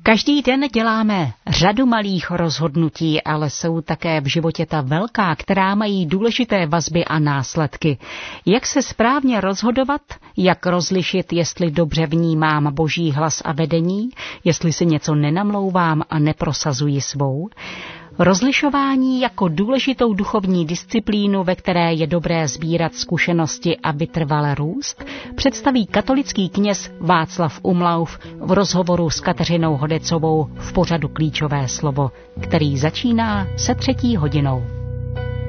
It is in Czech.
Každý den děláme řadu malých rozhodnutí, ale jsou také v životě ta velká, která mají důležité vazby a následky. Jak se správně rozhodovat, jak rozlišit, jestli dobře vnímám Boží hlas a vedení, jestli si něco nenamlouvám a neprosazuji svou. Rozlišování jako důležitou duchovní disciplínu, ve které je dobré sbírat zkušenosti a vytrvale růst, představí katolický kněz Václav Umlauf v rozhovoru s Kateřinou Hodecovou v pořadu Klíčové slovo, který začíná se 3. hodinou.